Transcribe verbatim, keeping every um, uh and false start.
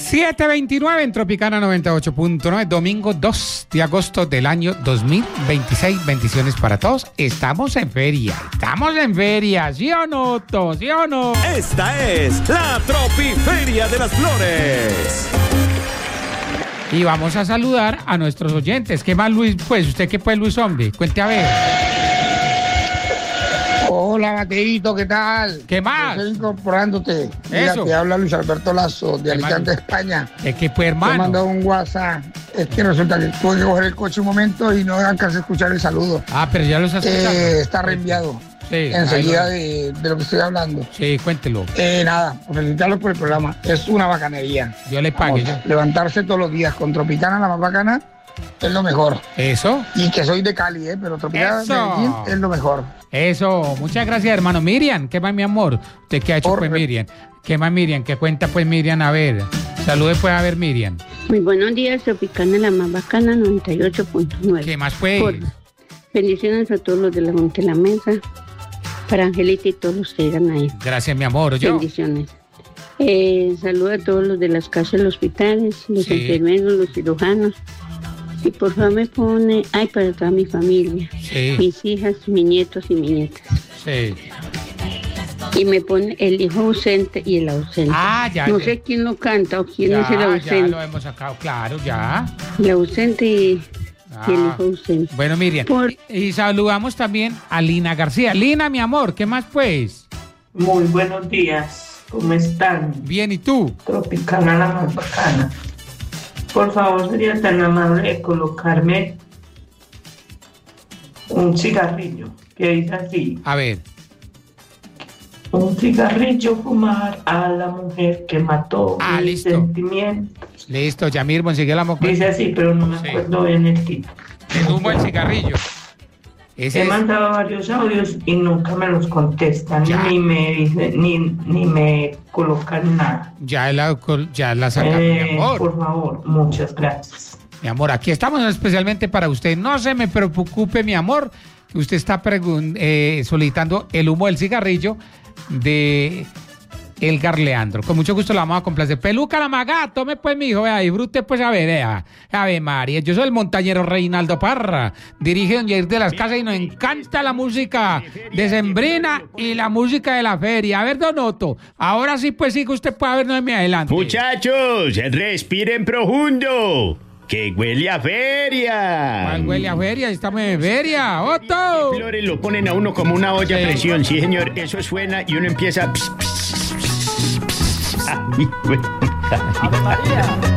siete veintinueve en Tropicana noventa y ocho punto nueve, domingo dos de agosto del año dos mil veintiséis. Bendiciones para todos. Estamos en feria, estamos en feria, ¿sí o no, Otto? ¿Sí o no? Esta es la Tropiferia de las Flores. Y vamos a saludar a nuestros oyentes. ¿Qué más, Luis? Pues, ¿usted qué pues, Luis, hombre? Cuente a ver. Hola, Mateito, ¿qué tal? ¿Qué más? Estoy incorporándote. Mira, Eso. te habla Luis Alberto Lazo, de ¿Qué Alicante, más? España. Es que pues, Te he hermano. mandado un WhatsApp. Es que resulta que tuve que coger el coche un momento y no alcancé a escuchar el saludo. Ah, pero ya los has escuchado. Eh, está reenviado. Sí, Enseguida ahí de, de lo que estoy hablando. lo- Sí, cuéntelo. Eh, nada, felicitarlos por el programa. Es una bacanería. Yo le pague. Vamos, yo. levantarse todos los días con Tropicana, la más bacana, es lo mejor. Eso, Y que soy de Cali, ¿eh? Pero Tropicana Eso. Medellín es lo mejor. eso. Muchas gracias, hermano. Miriam, ¿qué más, mi amor? ¿Usted qué ha hecho, pues, Corre. Miriam? ¿Qué más, Miriam? ¿Qué cuenta, pues, Miriam? A ver. Salude, pues, a ver, Miriam. Muy buenos días, Tropicana, la más bacana, noventa y ocho punto nueve. ¿Qué más, pues? Por- Bendiciones a todos los de la Monte la Mesa, para Angelita y todos los que llegan ahí. Gracias, mi amor. Yo. Bendiciones. Eh, saludo a todos los de las casas de los hospitales, los Sí. enfermeros, los cirujanos. Y por favor me pone, ay, para toda mi familia, Sí, mis hijas, mis nietos y mis nietas. sí. Y me pone el hijo ausente y el ausente. Ah, ya. no ya. sé quién lo canta o quién Ya, es el ya ausente. lo hemos sacado, claro, ya. El ausente y, y el Ah. hijo ausente. Bueno, Miriam. Por- Y, y saludamos también a Lina García. Lina, mi amor, ¿qué más, pues? Muy buenos días, ¿cómo están? Bien, ¿y tú? Tropicana la más bacana. Por favor, sería tan amable de colocarme un cigarrillo, que dice así: A ver. un cigarrillo fumar a la mujer que mató Ah, mis listo. sentimientos. Listo, Yamir, sigue la moca. Dice así, pero no me Sí. acuerdo bien el título. El humo del cigarrillo. Ese He es. mandado varios audios y nunca me los contestan, Ya. ni me dicen, ni, ni me colocan nada. Ya la, ya la sacamos, mi Eh, amor. por favor, muchas gracias. Mi amor, aquí estamos especialmente para usted. No se me preocupe, mi amor, que usted está pregun- eh, solicitando el humo del cigarrillo de Elgar Leandro. Con mucho gusto la vamos a complacer. Peluca la maga, tome pues, mi hijo, vea, disfrute pues, a ver, vea. A ver, María, yo soy el montañero Reinaldo Parra, dirige Don Jair de las Casas y nos encanta la música decembrina y la música de la feria. A ver, Don Otto, ahora sí, pues sí que usted puede vernos en mi adelante. Muchachos, respiren profundo, que huele a feria. ¿Cuál huele a feria? Estamos en feria, Otto. Flores lo ponen a uno como una olla a Sí. presión, sí señor, eso suena y uno empieza... Ay, güey.